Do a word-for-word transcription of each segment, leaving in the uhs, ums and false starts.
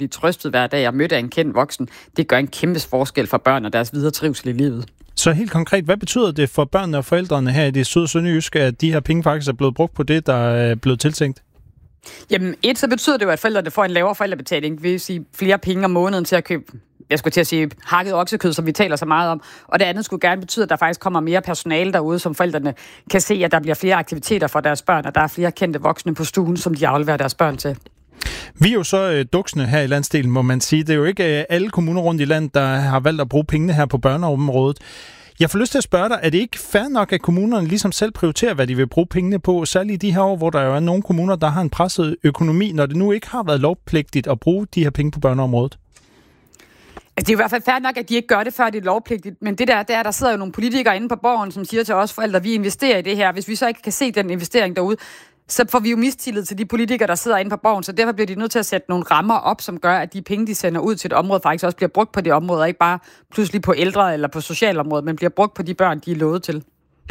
blive trøstet hver dag og mødt af en kendt voksen, det gør en kæmpe forskel for børn og deres videre trivsel i livet. Så helt konkret, hvad betyder det for børnene og forældrene her i det syd- og sønderjyske, at de her penge faktisk er blevet brugt på det, der er blevet tiltænkt? Jamen, et, så betyder det jo, at forældrene får en lavere forældrebetaling, det vil sige flere penge om måneden til at købe, jeg skulle til at sige, hakket oksekød, som vi taler så meget om. Og det andet skulle gerne betyde, at der faktisk kommer mere personale derude, som forældrene kan se, at der bliver flere aktiviteter for deres børn, og der er flere kendte voksne på stuen, som de afleverer deres børn til. Vi er jo så øh, duksne her i landsdelen, må man sige. Det er jo ikke øh, alle kommuner rundt i landet, der har valgt at bruge pengene her på børneområdet. Jeg får lyst til at spørge dig, er det ikke fair nok, at kommunerne ligesom selv prioriterer, hvad de vil bruge pengene på, særligt i de her år, hvor der jo er nogle kommuner, der har en presset økonomi, når det nu ikke har været lovpligtigt at bruge de her penge på børneområdet? Altså, det er i hvert fald fair nok, at de ikke gør det, før det er lovpligtigt. Men det der, der, der sidder jo nogle politikere inde på borgen, som siger til os forældre, at vi investerer i det her. Hvis vi så ikke kan se den investering derude, så får vi jo mistillid til de politikere, der sidder inde på borgen. Så derfor bliver de nødt til at sætte nogle rammer op, som gør, at de penge, de sender ud til et område, faktisk også bliver brugt på det område, og ikke bare pludselig på ældre eller på socialområdet, men bliver brugt på de børn, de er lovet til.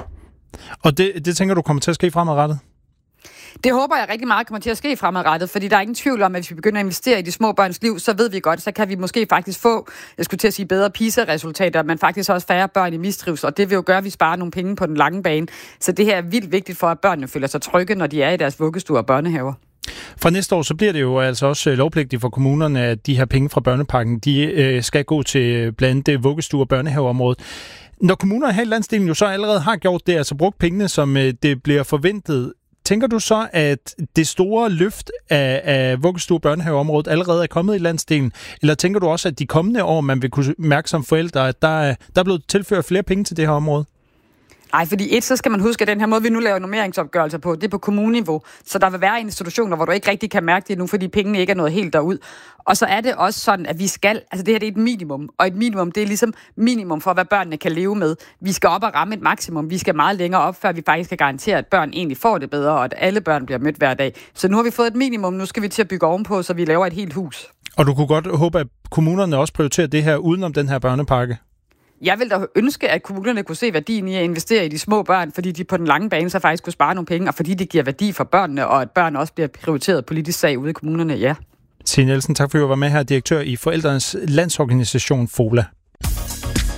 Og det, det tænker du kommer til at ske fremadrettet? Det håber jeg rigtig meget kommer til at ske fremadrettet, fordi der er ingen tvivl om, at hvis vi begynder at investere i de små børns liv, så ved vi godt, så kan vi måske faktisk få, jeg skulle til at sige, bedre PISA-resultater, men faktisk også færre børn i mistrivsel, og det vil jo gøre, at vi sparer nogle penge på den lange bane. Så det her er vildt vigtigt for, at børnene føler sig trygge, når de er i deres vuggestuer og børnehaver. Fra næste år, så bliver det jo altså også lovpligtigt for kommunerne, at de her penge fra børnepakken, de øh, skal gå til blandt andet vuggestuer og børnehaveområdet. Når kommunerne her i landsdelen jo så allerede har gjort det, altså brugt pengene, som øh, det bliver forventet, tænker du så, at det store løft af, af vuggestue- og børnehaveområdet allerede er kommet i landsdelen? Eller tænker du også, at de kommende år, man vil kunne mærke som forældre, at der er, der er blevet tilført flere penge til det her område? Nej, fordi et, så skal man huske, at den her måde, vi nu laver normeringsopgørelser på, det er på kommuneniveau. Så der vil være institutioner, hvor du ikke rigtig kan mærke det nu, fordi pengene ikke er nået helt derud. Og så er det også sådan, at vi skal, altså det her det er et minimum, og et minimum, det er ligesom minimum for, hvad børnene kan leve med. Vi skal op og ramme et maksimum, vi skal meget længere op, før vi faktisk kan garantere, at børn egentlig får det bedre, og at alle børn bliver mødt hver dag. Så nu har vi fået et minimum, nu skal vi til at bygge ovenpå, så vi laver et helt hus. Og du kunne godt håbe, at kommunerne også prioriterer det her udenom den her børnepakke? Jeg vil da ønske, at kommunerne kunne se værdien i at investere i de små børn, fordi de på den lange bane så faktisk kunne spare nogle penge, og fordi det giver værdi for børnene, og at børn også bliver prioriteret politisk sag ude i kommunerne, ja. Signe Nielsen, tak for at du var med her, direktør i Forældrenes Landsorganisation FOLA.